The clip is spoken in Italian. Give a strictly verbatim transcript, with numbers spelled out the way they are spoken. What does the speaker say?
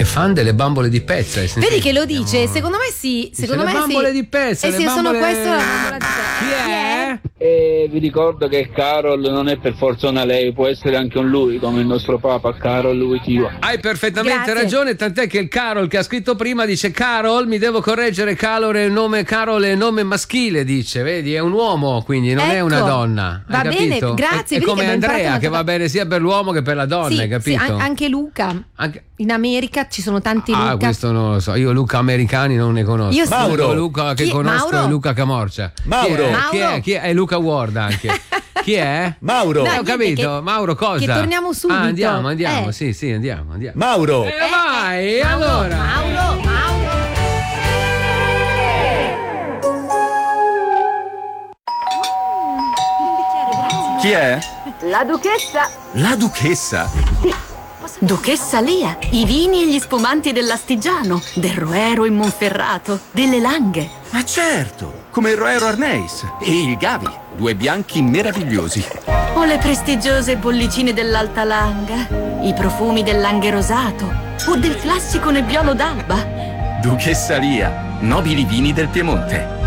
fan delle bambole di Pezza. Vedi che lo dice, secondo me sì, secondo dice, me le bambole sì. di Pezza, eh le sì, bambole... sono questo la bambola di Pezza. Chi è? E vi ricordo che Carol non è per forza una lei, può essere anche un lui, come il nostro papa Carol Wojtyła. Hai perfettamente Grazie. ragione, tant'è che il Carol che ha scritto prima dice: Carol, mi devo correggere, Carol è il nome, Carol è il nome maschile, dice, vedi, è un uomo, quindi non è Ecco. una donna. Va hai bene, capito? grazie, È, è vedi come che abbiamo imparato Andrea, una che cosa. va bene sia per l'uomo che per la donna, Sì, hai capito? sì, an- anche Luca. Anche- In America ci sono tanti Ah, Luca. questo non lo so. Io Luca americani non ne conosco. Io sì. Mauro. Luca che Chi- conosco Mauro? è Luca Camorcia. Mauro. Chi è? Mauro. Chi è? Chi è? È Luca Ward anche. Chi è? Mauro. No, Eh, ho niente, capito. che- Mauro cosa? che torniamo subito. Ah, andiamo, andiamo. Eh. Sì, sì, andiamo, andiamo. Mauro. Eh, vai, Mauro, allora. Mauro, Mauro. Chi è? La duchessa. La duchessa. Duchessa Lia, i vini e gli spumanti dell'Astigiano, del Roero in Monferrato, delle Langhe. Ma certo, come il Roero Arneis e il Gavi, due bianchi meravigliosi. O le prestigiose bollicine dell'Alta Langa, i profumi del Langhe rosato, o del classico Nebbiolo d'Alba. Duchessa Lia, nobili vini del Piemonte.